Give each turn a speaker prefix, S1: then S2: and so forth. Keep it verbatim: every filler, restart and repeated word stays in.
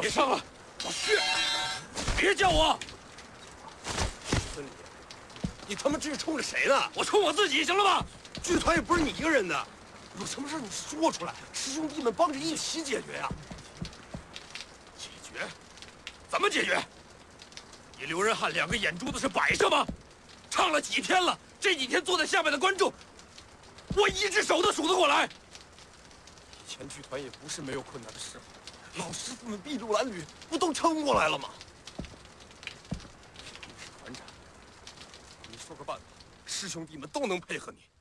S1: 别上了，老师，别叫我。
S2: 村里，你他妈这是冲着谁呢？
S1: 我冲我自己，行了吧？
S2: 剧团也不是你一个人的，有什么事你说出来，师兄弟们帮着一起解决呀。
S1: 解决？怎么解决？你刘仁汉两个眼珠子是摆设吗？唱了几天了，这几天坐在下面的观众，我一只手都数得过来。
S2: 以前剧团也不是没有困难的时候，老师傅们筚路蓝缕，不都撑过来了吗？你是团长，你说个办法，师兄弟们都能配合你。